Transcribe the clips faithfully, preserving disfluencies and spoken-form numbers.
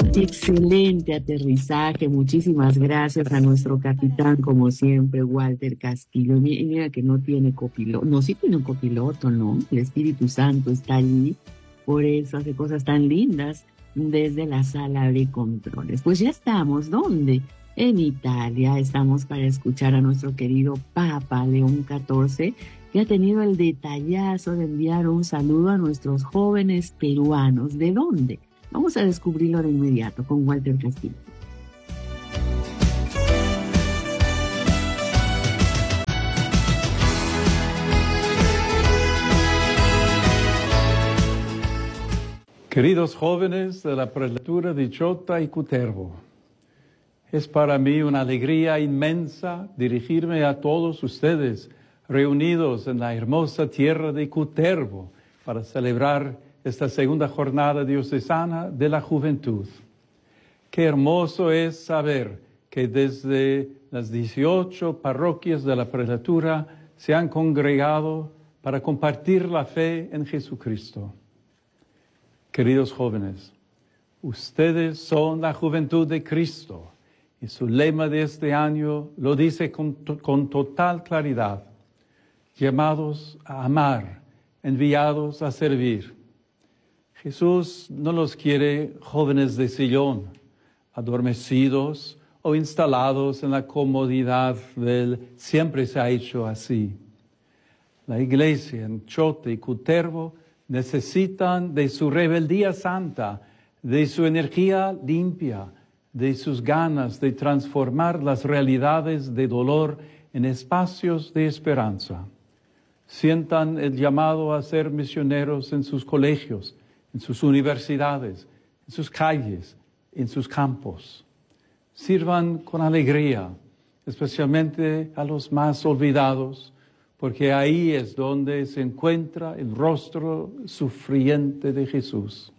Excelente aterrizaje, muchísimas gracias a nuestro capitán, como siempre, Walter Castillo. Y mira que no tiene copiloto, no, sí tiene un copiloto, ¿no? El Espíritu Santo está allí, por eso hace cosas tan lindas desde la sala de controles. Pues ya estamos, ¿dónde? En Italia, estamos para escuchar a nuestro querido Papa León catorce, que ha tenido el detallazo de enviar un saludo a nuestros jóvenes peruanos. ¿De dónde? Vamos a descubrirlo de inmediato con Walter Castillo. Queridos jóvenes de la prelatura de Chota y Cutervo, es para mí una alegría inmensa dirigirme a todos ustedes reunidos en la hermosa tierra de Cutervo para celebrar esta segunda jornada diocesana de la juventud. Qué hermoso es saber que desde las dieciocho parroquias de la prelatura se han congregado para compartir la fe en Jesucristo. Queridos jóvenes, ustedes son la juventud de Cristo y su lema de este año lo dice con, con total claridad: llamados a amar, enviados a servir. Jesús no los quiere jóvenes de sillón, adormecidos o instalados en la comodidad del siempre se ha hecho así. La iglesia en Chota y Cutervo necesitan de su rebeldía santa, de su energía limpia, de sus ganas de transformar las realidades de dolor en espacios de esperanza. Sientan el llamado a ser misioneros en sus colegios, en sus universidades, en sus calles, en sus campos. Sirvan con alegría, especialmente a los más olvidados, porque ahí es donde se encuentra el rostro sufriente de Jesús.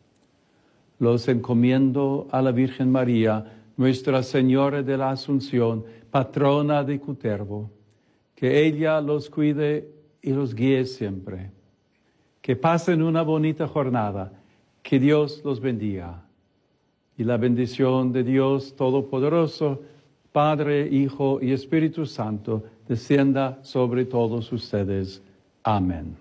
Los encomiendo a la Virgen María, Nuestra Señora de la Asunción, patrona de Cutervo, que ella los cuide y los guíe siempre. Que pasen una bonita jornada. Que Dios los bendiga. Y la bendición de Dios Todopoderoso, Padre, Hijo y Espíritu Santo, descienda sobre todos ustedes. Amén.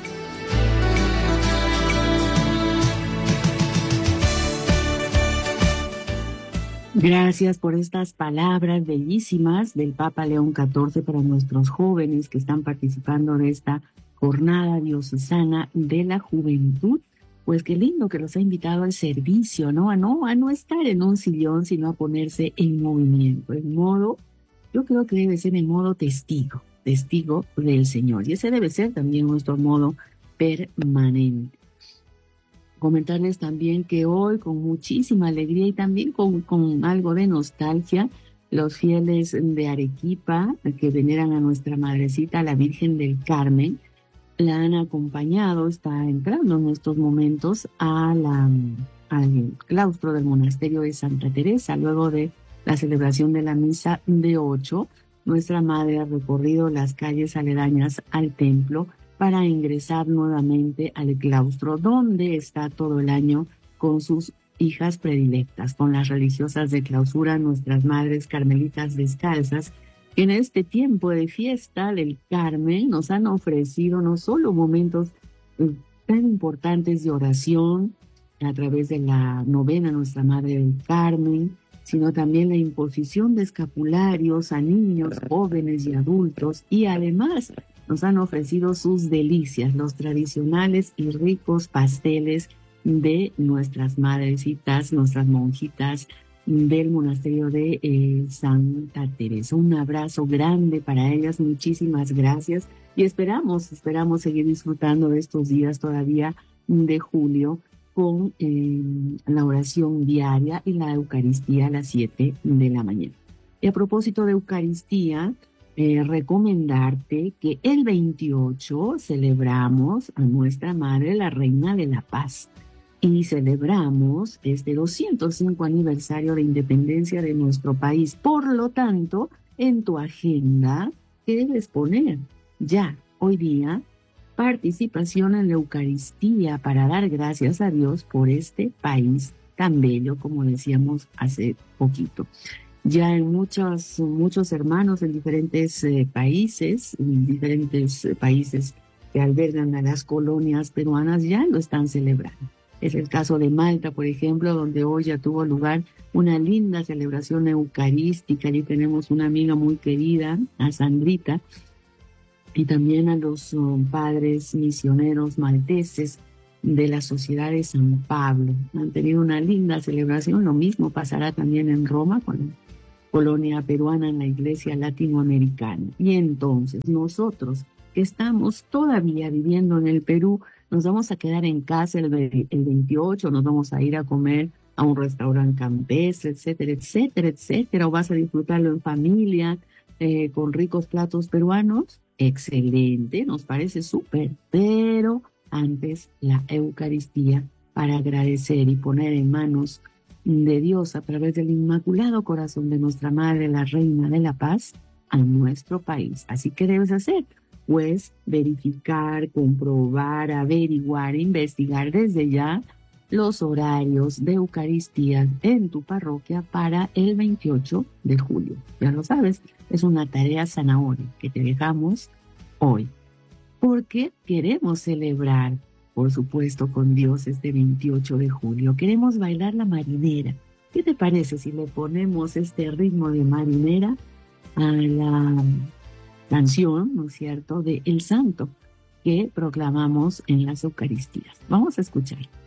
Gracias por estas palabras bellísimas del Papa León catorce para nuestros jóvenes que están participando de esta jornada diocesana de la juventud. Pues qué lindo que los ha invitado al servicio, ¿no? A no, a no estar en un sillón, sino a ponerse en movimiento, en modo, yo creo que debe ser en modo testigo, testigo del Señor. Y ese debe ser también nuestro modo permanente. Comentarles también que hoy, con muchísima alegría y también con, con algo de nostalgia, los fieles de Arequipa, que veneran a nuestra Madrecita, la Virgen del Carmen, la han acompañado, está entrando en estos momentos a la, al claustro del monasterio de Santa Teresa. Luego de la celebración de la misa de ocho, nuestra madre ha recorrido las calles aledañas al templo para ingresar nuevamente al claustro, donde está todo el año con sus hijas predilectas, con las religiosas de clausura, nuestras madres carmelitas descalzas, que en este tiempo de fiesta del Carmen nos han ofrecido no solo momentos tan importantes de oración a través de la novena Nuestra Madre del Carmen, sino también la imposición de escapularios a niños, jóvenes y adultos, y además nos han ofrecido sus delicias, los tradicionales y ricos pasteles de nuestras madrecitas, nuestras monjitas del monasterio de eh, Santa Teresa. Un abrazo grande para ellas, muchísimas gracias, y esperamos, esperamos seguir disfrutando de estos días todavía de julio con eh, la oración diaria y la Eucaristía a las siete de la mañana. Y a propósito de Eucaristía, eh, recomendarte que el veintiocho celebramos a nuestra Madre, la Reina de la Paz, y celebramos este doscientos cinco aniversario de independencia de nuestro país. Por lo tanto, en tu agenda, ¿qué debes poner? Ya, hoy día, participación en la Eucaristía para dar gracias a Dios por este país tan bello, como decíamos hace poquito. Ya en muchos, muchos hermanos en diferentes eh, países, en diferentes eh, países que albergan a las colonias peruanas, ya lo están celebrando. Es el caso de Malta, por ejemplo, donde hoy ya tuvo lugar una linda celebración eucarística. Allí tenemos una amiga muy querida, a Sandrita, y también a los um, padres misioneros malteses de la Sociedad de San Pablo. Han tenido una linda celebración. Lo mismo pasará también en Roma con la colonia peruana en la Iglesia Latinoamericana. Y entonces nosotros que estamos todavía viviendo en el Perú, nos vamos a quedar en casa el, el veintiocho, nos vamos a ir a comer a un restaurante campestre, etcétera, etcétera, etcétera, o vas a disfrutarlo en familia, eh, con ricos platos peruanos. Excelente, nos parece súper, pero antes la Eucaristía para agradecer y poner en manos de Dios a través del Inmaculado Corazón de nuestra Madre, la Reina de la Paz, a nuestro país. Así que debes hacer, pues, verificar, comprobar, averiguar, investigar desde ya los horarios de Eucaristía en tu parroquia para el veintiocho de julio. Ya lo sabes, es una tarea zanahoria que te dejamos hoy, porque queremos celebrar, por supuesto, con Dios este veintiocho de julio. Queremos bailar la marinera. ¿Qué te parece si le ponemos este ritmo de marinera a la canción, ¿no es cierto?, de El Santo que proclamamos en las Eucaristías? Vamos a escuchar.